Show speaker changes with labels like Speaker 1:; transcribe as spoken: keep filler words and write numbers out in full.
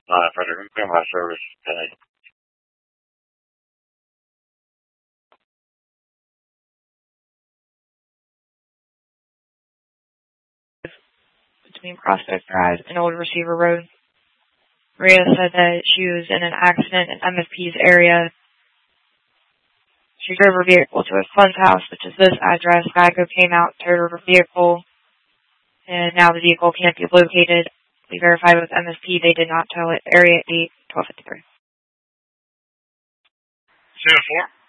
Speaker 1: Uh, Frederick, my service today.
Speaker 2: Between Prospect Drive and Old Receiver Road. Maria said that she was in an accident in M F P's area. She drove her vehicle to her son's house, which is this address. Geico came out, towed her vehicle, and now the vehicle can't be located. We verified with M S P they did not tow it. Area eight, twelve fifty-three.
Speaker 1: seven four.